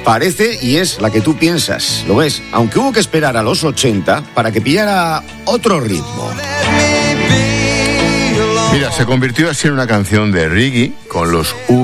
Parece y es la que tú piensas, lo ves, aunque hubo que esperar a los 80 para que pillara otro ritmo. Mira, se convirtió así en una canción de reggae con los